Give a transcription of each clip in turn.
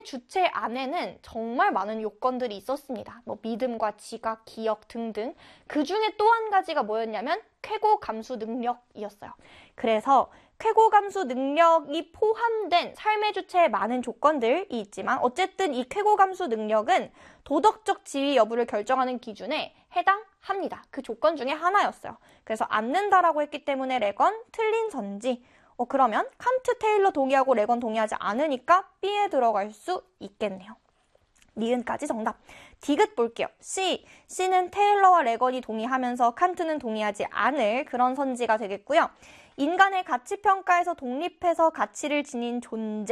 주체 안에는 정말 많은 요건들이 있었습니다. 뭐 믿음과 지각, 기억 등등. 그 중에 또 한 가지가 뭐였냐면 쾌고 감수 능력이었어요. 그래서 쾌고 감수 능력이 포함된 삶의 주체에 많은 조건들이 있지만 어쨌든 이 쾌고 감수 능력은 도덕적 지위 여부를 결정하는 기준에 해당합니다. 그 조건 중에 하나였어요. 그래서 않는다라고 했기 때문에 레건 틀린 선지. 그러면 칸트, 테일러 동의하고 레건 동의하지 않으니까 B에 들어갈 수 있겠네요. 니은까지 정답. 디귿 볼게요. C는 테일러와 레건이 동의하면서 칸트는 동의하지 않을 그런 선지가 되겠고요. 인간의 가치평가에서 독립해서 가치를 지닌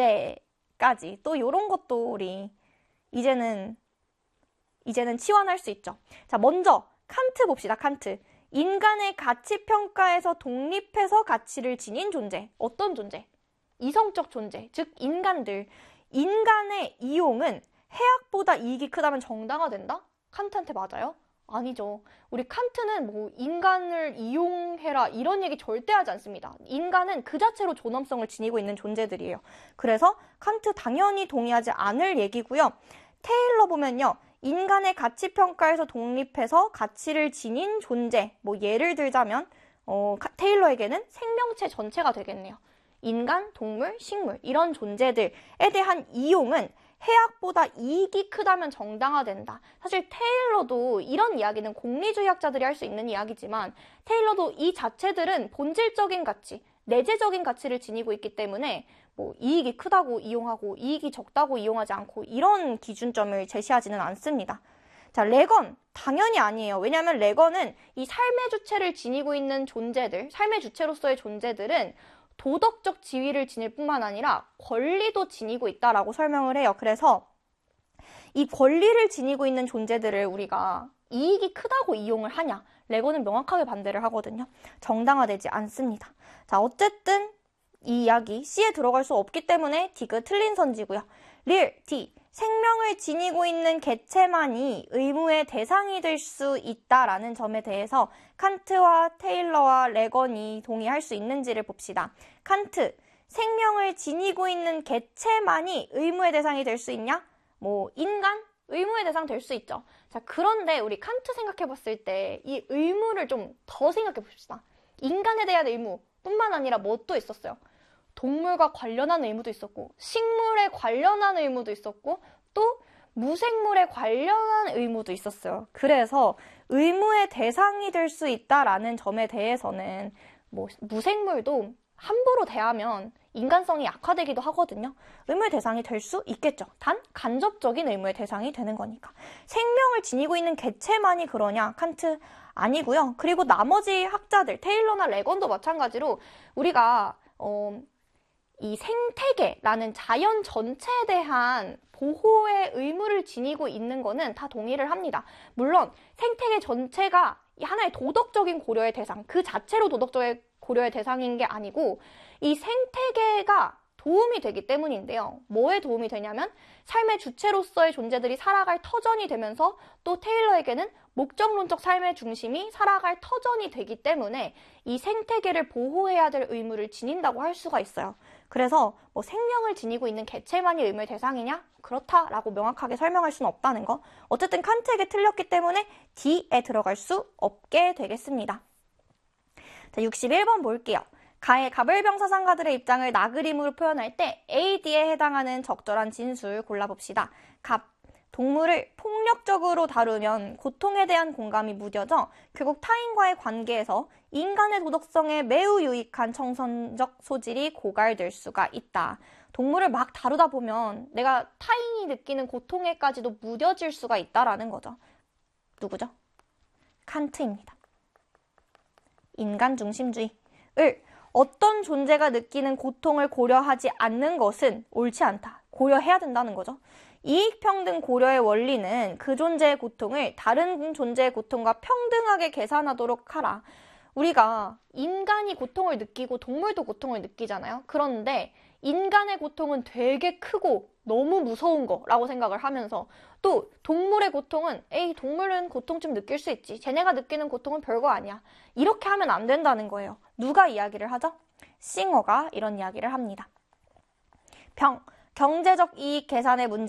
존재까지 또 이런 것도 우리 이제는 치환할 수 있죠. 자, 먼저 칸트 봅시다. 칸트. 인간의 가치평가에서 독립해서 가치를 지닌 존재. 어떤 존재? 이성적 존재. 즉 인간들. 인간의 이용은 해악보다 이익이 크다면 정당화된다? 칸트한테 맞아요? 아니죠. 우리 칸트는 뭐 인간을 이용해라 이런 얘기 절대 하지 않습니다. 인간은 그 자체로 존엄성을 지니고 있는 존재들이에요. 그래서 칸트 당연히 동의하지 않을 얘기고요. 테일러 보면요. 인간의 가치평가에서 독립해서 가치를 지닌 존재, 뭐 예를 들자면 테일러에게는 생명체 전체가 되겠네요. 인간, 동물, 식물 이런 존재들에 대한 이용은 해악보다 이익이 크다면 정당화된다. 사실 테일러도 이런 이야기는 공리주의학자들이 할 수 있는 이야기지만 테일러도 이 자체들은 본질적인 가치, 내재적인 가치를 지니고 있기 때문에 뭐 이익이 크다고 이용하고 이익이 적다고 이용하지 않고 이런 기준점을 제시하지는 않습니다. 자, 레건 당연히 아니에요. 왜냐하면 레건은 이 삶의 주체를 지니고 있는 존재들, 삶의 주체로서의 존재들은 도덕적 지위를 지닐 뿐만 아니라 권리도 지니고 있다라고 설명을 해요. 그래서 이 권리를 지니고 있는 존재들을 우리가 이익이 크다고 이용을 하냐? 레건은 명확하게 반대를 하거든요. 정당화되지 않습니다. 자, 어쨌든 이 이야기 C에 들어갈 수 없기 때문에 D가 틀린 선지고요. 릴, D. 생명을 지니고 있는 개체만이 의무의 대상이 될 수 있다라는 점에 대해서 칸트와 테일러와 레건이 동의할 수 있는지를 봅시다. 칸트, 생명을 지니고 있는 개체만이 의무의 대상이 될 수 있냐? 뭐 인간? 의무의 대상 될 수 있죠. 자, 그런데 우리 칸트 생각해 봤을 때 이 의무를 좀 더 생각해 봅시다. 인간에 대한 의무 뿐만 아니라 뭐 또 있었어요? 동물과 관련한 의무도 있었고 식물에 관련한 의무도 있었고 또 무생물에 관련한 의무도 있었어요. 그래서 의무의 대상이 될 수 있다라는 점에 대해서는 뭐 무생물도 함부로 대하면 인간성이 약화되기도 하거든요. 의무의 대상이 될 수 있겠죠. 단 간접적인 의무의 대상이 되는 거니까. 생명을 지니고 있는 개체만이 그러냐? 칸트 아니고요. 그리고 나머지 학자들, 테일러나 레건도 마찬가지로 우리가 이 생태계라는 자연 전체에 대한 보호의 의무를 지니고 있는 거는 다 동의를 합니다. 물론 생태계 전체가 하나의 도덕적인 고려의 대상, 그 자체로 도덕적인 고려의 대상인 게 아니고 이 생태계가 도움이 되기 때문인데요. 뭐에 도움이 되냐면 삶의 주체로서의 존재들이 살아갈 터전이 되면서 또 테일러에게는 목적론적 삶의 중심이 살아갈 터전이 되기 때문에 이 생태계를 보호해야 될 의무를 지닌다고 할 수가 있어요. 그래서 뭐 생명을 지니고 있는 개체만이 의무의 대상이냐? 그렇다라고 명확하게 설명할 수는 없다는 거. 어쨌든 칸트에게 틀렸기 때문에 D에 들어갈 수 없게 되겠습니다. 자, 61번 볼게요. 가의 가불병사상가들의 입장을 나그림으로 표현할 때 A, D에 해당하는 적절한 진술 골라봅시다. 갑, 동물을 폭력적으로 다루면 고통에 대한 공감이 무뎌져 결국 타인과의 관계에서 인간의 도덕성에 매우 유익한 청선적 소질이 고갈될 수가 있다. 동물을 막 다루다 보면 내가 타인이 느끼는 고통에까지도 무뎌질 수가 있다라는 거죠. 누구죠? 칸트입니다. 인간 중심주의. 어떤 존재가 느끼는 고통을 고려하지 않는 것은 옳지 않다. 고려해야 된다는 거죠. 이익평등 고려의 원리는 그 존재의 고통을 다른 존재의 고통과 평등하게 계산하도록 하라. 우리가 인간이 고통을 느끼고 동물도 고통을 느끼잖아요. 그런데 인간의 고통은 되게 크고 너무 무서운 거라고 생각을 하면서 또 동물의 고통은 에이 동물은 고통 좀 느낄 수 있지. 쟤네가 느끼는 고통은 별거 아니야. 이렇게 하면 안 된다는 거예요. 누가 이야기를 하죠? 싱어가 이런 이야기를 합니다. 경제적 이익 계산의 문제